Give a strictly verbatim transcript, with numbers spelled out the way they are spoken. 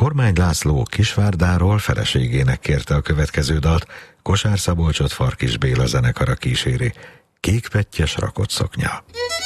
Kormány László Kisvárdáról feleségének kérte a következő dalt, Kosár Szabolcsot Farkis Béla zenekara kíséri, Kékpettyes rakott szoknya.